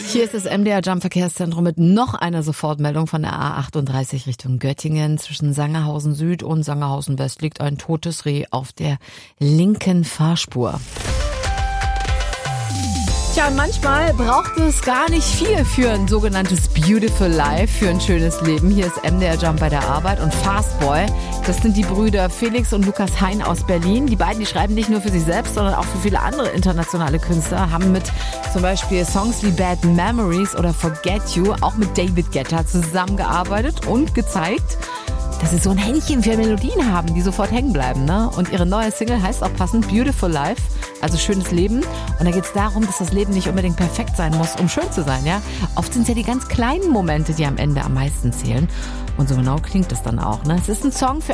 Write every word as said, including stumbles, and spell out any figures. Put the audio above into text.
Hier ist das M D R Jump Verkehrszentrum mit noch einer Sofortmeldung von der A achtunddreißig Richtung Göttingen. Zwischen Sangerhausen Süd und Sangerhausen West liegt ein totes Reh auf der linken Fahrspur. Tja, manchmal braucht es gar nicht viel für ein sogenanntes Beautiful Life, für ein schönes Leben. Hier ist M D R Jump bei der Arbeit und Fastboy. Das sind die Brüder Felix und Lukas Hein aus Berlin. Die beiden, die schreiben nicht nur für sich selbst, sondern auch für viele andere internationale Künstler, haben mit zum Beispiel Songs wie Bad Memories oder Forget You auch mit David Guetta zusammengearbeitet und gezeigt, dass sie so ein Händchen für Melodien haben, die sofort hängen bleiben, ne? Und ihre neue Single heißt auch passend Beautiful Life, also schönes Leben. Und da geht es darum, dass das Leben nicht unbedingt perfekt sein muss, um schön zu sein, ja? Oft sind es ja die ganz kleinen Momente, die am Ende am meisten zählen. Und so genau klingt es dann auch, ne? Es ist ein Song für